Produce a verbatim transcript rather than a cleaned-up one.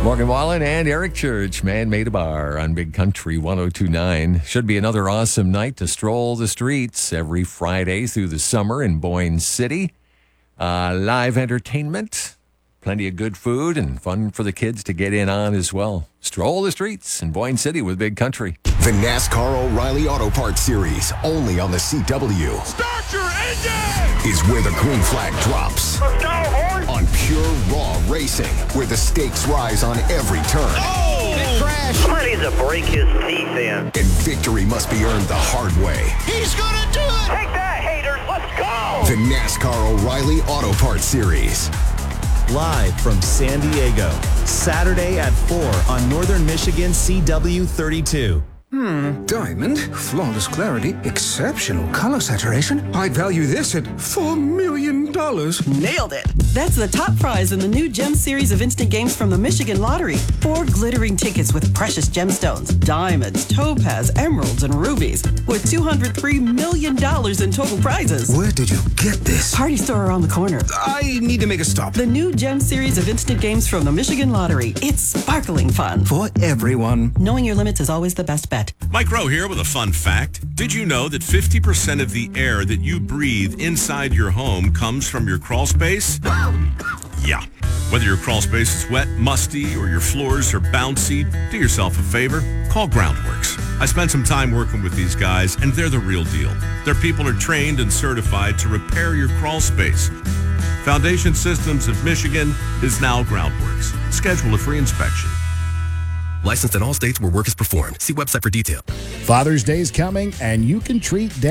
Morgan Wallen and Eric Church, Man Made a Bar on Big Country one oh two point nine. Should be another awesome night to stroll the streets every Friday through the summer in Boyne City. Uh, live entertainment, plenty of good food, and fun for the kids to get in on as well. Stroll the streets in Boyne City with Big Country. The NASCAR O'Reilly Auto Parts Series, only on the C W. Start your engine! Is where the green flag drops. Let's go, horse! On pure, raw racing, where the stakes rise on every turn. Oh! Big crash! Somebody needs to break his teeth in. And victory must be earned the hard way. He's gonna do it! Take that, haters! Let's go! The NASCAR O'Reilly Auto Parts Series. Live from San Diego, Saturday at four on Northern Michigan C W thirty-two. Hmm, diamond, flawless clarity, exceptional color saturation. I'd value this at four million dollars. Nailed it! That's the top prize in the new Gem series of instant games from the Michigan Lottery. Four glittering tickets with precious gemstones, diamonds, topaz, emeralds, and rubies, with two hundred three million dollars in total prizes. Where did you get this? Party store around the corner. I need to make a stop. The new Gem series of instant games from the Michigan Lottery. It's sparkling fun. For everyone. Knowing your limits is always the best bet. Mike Rowe here with a fun fact. Did you know that fifty percent of the air that you breathe inside your home comes from your crawl space? Yeah. Whether your crawl space is wet, musty, or your floors are bouncy, do yourself a favor. Call Groundworks. I spent some time working with these guys, and they're the real deal. Their people are trained and certified to repair your crawl space. Foundation Systems of Michigan is now Groundworks. Schedule a free inspection. Licensed in all states where work is performed. See website for detail. Father's Day is coming, and you can treat